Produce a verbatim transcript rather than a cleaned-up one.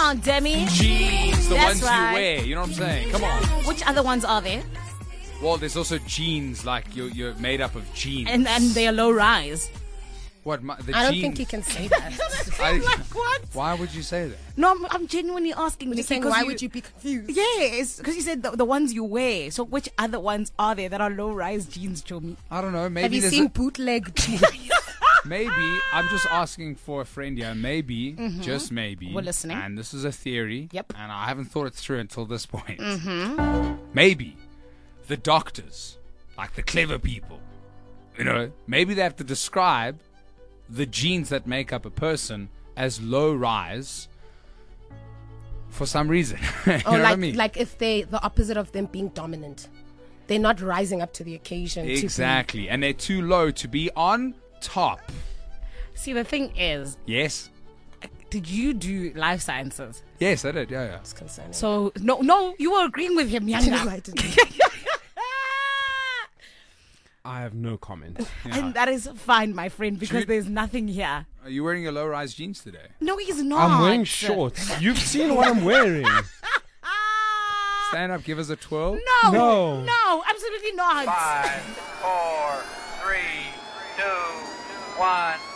on, Demi. Jeans, the That's ones right. you wear. You know what I'm saying? Come on. Which other ones are there? Well, there's also jeans, like you're, you're made up of jeans. And and they are low rise. What? My, the I don't jeans? think he can say that. I- Like what? Why would you say that? No, I'm, I'm genuinely asking. Just saying, because why would you be confused? Yes, because you said the, the ones you wear. So which other ones are there that are low rise jeans, Chomi? I don't know. Maybe Have you there's seen a- bootleg jeans? Maybe I'm just asking for a friend here. Maybe, just maybe. We're listening. And this is a theory. Yep. And I haven't thought it through until this point. Maybe the doctors, like the clever people, you know, maybe they have to describe the genes that make up a person as low rise for some reason. you know Or what like, I mean? like if they, the opposite of them being dominant. They're not rising up to the occasion. to be- Exactly. And they're too low to be on top. See, the thing is, Yes. did you do life sciences? Yes, I did. Yeah, yeah. It's concerning. So no, no, you were agreeing with him, No, Yanga. I didn't. I have no comment. And that is fine, my friend, because Should- there's nothing here. Are you wearing your low rise jeans today? No, he's not. I'm wearing shorts. You've seen what I'm wearing. Stand up, give us a twirl. No, No. no, absolutely not. Five, four, three, two, one.